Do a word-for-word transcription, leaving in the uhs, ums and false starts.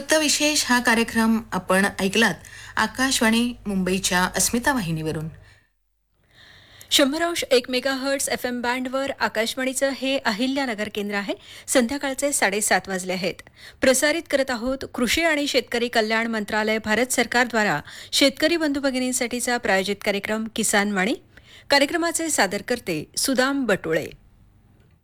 वृत्तविशेष हा कार्यक्रम आपण ऐकलात आकाशवाणी मुंबईच्या अस्मिता वाहिनीवरून. शंभर अंश एक मेगाहर्ट्स एफ एम बँडवर आकाशवाणीचं हे अहिल्यानगर केंद्र आहे. संध्याकाळचे साडेसात वाजले आहेत. प्रसारित करत आहोत कृषी आणि शेतकरी कल्याण मंत्रालय भारत सरकारद्वारा शेतकरी बंधू भगिनींसाठीचा प्रायोजित कार्यक्रम किसान वाणी. कार्यक्रमाचे सादरकर्ते सुदाम बटुळे.